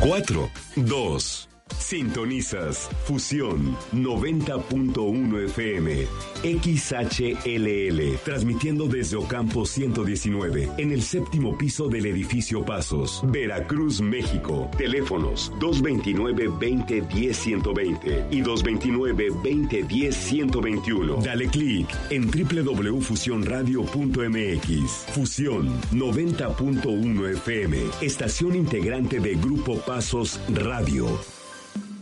4, 2. Sintonizas Fusión 90.1 FM XHLL, transmitiendo desde Ocampo 119, en el séptimo piso del edificio Pasos, Veracruz, México. Teléfonos 229-2010-120 y 229-2010-121. Dale clic en www.fusionradio.mx. Fusión 90.1 FM, estación integrante de Grupo Pasos Radio.